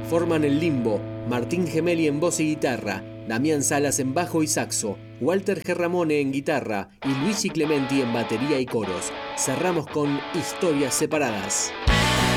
Forman el Limbo Martín Gemelli en voz y guitarra, Damián Salas en bajo y saxo, Walter Gerramone en guitarra y Luigi Clementi en batería y coros. Cerramos con Historias Separadas.